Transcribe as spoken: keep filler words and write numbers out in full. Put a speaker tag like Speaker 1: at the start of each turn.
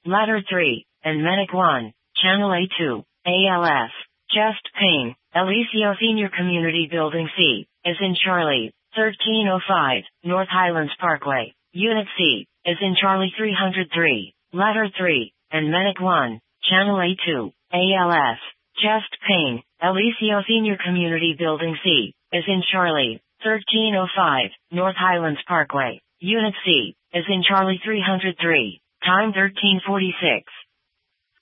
Speaker 1: Ladder three, and Medic one, Channel A two, A L F, Chest Pain, Eliseo Senior Community Building C, is in Charlie, thirteen oh five, North Highlands Parkway, Unit C, is in Charlie three oh three, Ladder three, and Medic one, Channel A two, A L F, Chest Pain, Eliseo Senior Community Building C, is in Charlie, thirteen oh five, North Highlands Parkway, Unit C, is in Charlie three oh three, time thirteen forty-six.